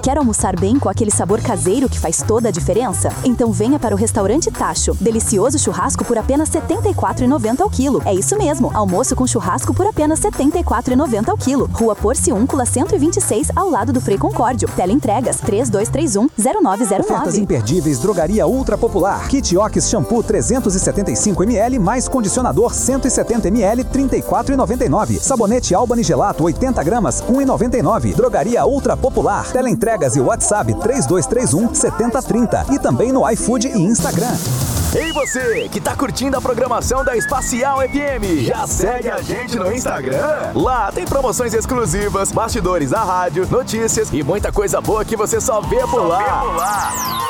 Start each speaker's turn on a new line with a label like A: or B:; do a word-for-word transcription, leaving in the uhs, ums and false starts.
A: Quer almoçar bem com aquele sabor caseiro que faz toda a diferença? Então venha para o Restaurante Tacho. Delicioso churrasco por apenas setenta e quatro reais e noventa centavos ao quilo. É isso mesmo, almoço com churrasco por apenas setenta e quatro reais e noventa centavos ao quilo. Rua Porciúncula cento e vinte e seis, ao lado do Frei Concórdio. Teleentregas três dois três um, zero nove zero nove.
B: Ofertas imperdíveis Drogaria Ultra Popular. Kit Ox Shampoo trezentos e setenta e cinco mililitros mais condicionador cento e setenta mililitros, trinta e quatro reais e noventa e nove centavos. Sabonete Albany Gelato oitenta gramas, um real e noventa e nove centavos. Drogaria Ultra Popular. Teleentregas e WhatsApp três dois três um, sete zero três zero. E também no iFood e Instagram.
C: Ei você, que tá curtindo a programação da Espacial F M, já segue a gente no Instagram? Lá tem promoções exclusivas, bastidores da rádio, notícias e muita coisa boa que você só vê por lá.